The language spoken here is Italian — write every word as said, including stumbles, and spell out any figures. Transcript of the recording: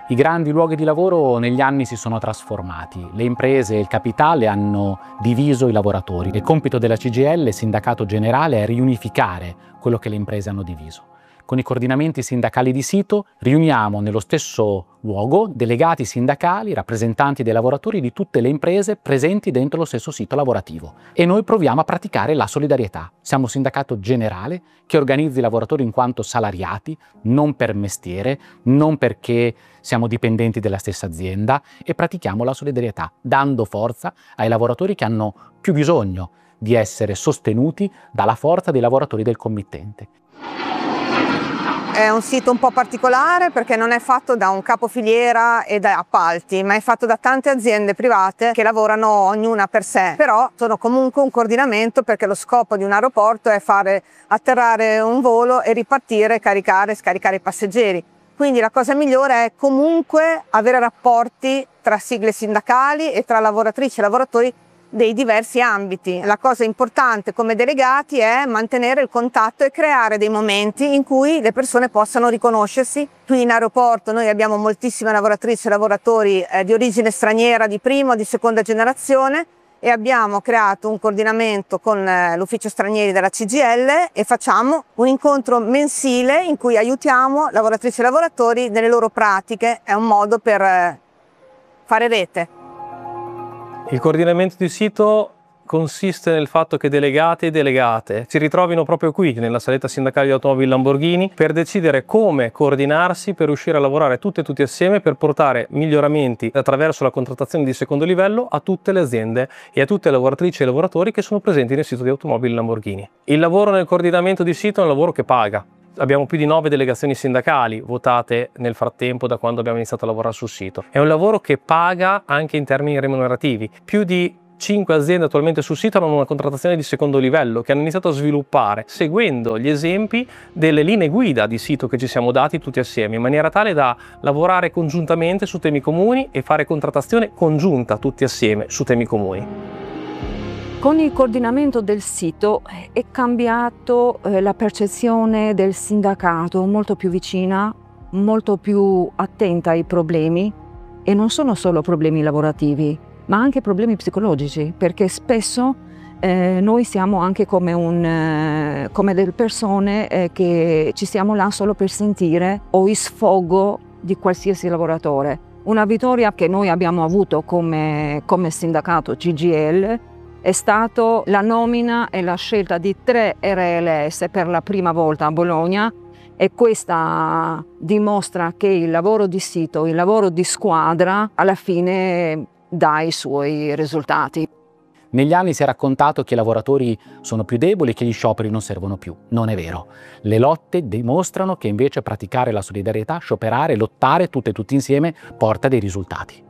I grandi luoghi di lavoro negli anni si sono trasformati, le imprese e il capitale hanno diviso i lavoratori. Il compito della C G I L, sindacato generale, è riunificare quello che le imprese hanno diviso. Con i coordinamenti sindacali di sito riuniamo nello stesso luogo delegati sindacali, rappresentanti dei lavoratori di tutte le imprese presenti dentro lo stesso sito lavorativo e noi proviamo a praticare la solidarietà. Siamo un sindacato generale che organizza i lavoratori in quanto salariati, non per mestiere, non perché siamo dipendenti della stessa azienda, e pratichiamo la solidarietà dando forza ai lavoratori che hanno più bisogno di essere sostenuti dalla forza dei lavoratori del committente. È un sito un po' particolare perché non è fatto da un capofiliera e da appalti, ma è fatto da tante aziende private che lavorano ognuna per sé, però sono comunque un coordinamento perché lo scopo di un aeroporto è fare atterrare un volo e ripartire, caricare e scaricare i passeggeri. Quindi la cosa migliore è comunque avere rapporti tra sigle sindacali e tra lavoratrici e lavoratori dei diversi ambiti. La cosa importante come delegati è mantenere il contatto e creare dei momenti in cui le persone possano riconoscersi. Qui in aeroporto noi abbiamo moltissime lavoratrici e lavoratori eh, di origine straniera di prima o di seconda generazione e abbiamo creato un coordinamento con eh, l'ufficio stranieri della C G I L e facciamo un incontro mensile in cui aiutiamo lavoratrici e lavoratori nelle loro pratiche. È un modo per eh, fare rete. Il coordinamento di sito consiste nel fatto che delegati e delegate si ritrovino proprio qui, nella saletta sindacale di automobili Lamborghini, per decidere come coordinarsi per riuscire a lavorare tutte e tutti assieme per portare miglioramenti attraverso la contrattazione di secondo livello a tutte le aziende e a tutte le lavoratrici e lavoratori che sono presenti nel sito di automobili Lamborghini. Il lavoro nel coordinamento di sito è un lavoro che paga. Abbiamo più di nove delegazioni sindacali votate nel frattempo da quando abbiamo iniziato a lavorare sul sito. È un lavoro che paga anche in termini remunerativi. Più di cinque aziende attualmente sul sito hanno una contrattazione di secondo livello che hanno iniziato a sviluppare seguendo gli esempi delle linee guida di sito che ci siamo dati tutti assieme, in maniera tale da lavorare congiuntamente su temi comuni e fare contrattazione congiunta tutti assieme su temi comuni. Con il coordinamento del sito è cambiato eh, la percezione del sindacato, molto più vicina, molto più attenta ai problemi, e non sono solo problemi lavorativi, ma anche problemi psicologici, perché spesso eh, noi siamo anche come, un, eh, come delle persone eh, che ci siamo là solo per sentire o il sfogo di qualsiasi lavoratore. Una vittoria che noi abbiamo avuto come, come sindacato C G I L è stato la nomina e la scelta di tre R L S per la prima volta a Bologna, e questa dimostra che il lavoro di sito, il lavoro di squadra alla fine dà i suoi risultati. Negli anni si è raccontato che i lavoratori sono più deboli e che gli scioperi non servono più. Non è vero. Le lotte dimostrano che invece praticare la solidarietà, scioperare, lottare tutte e tutti insieme porta dei risultati.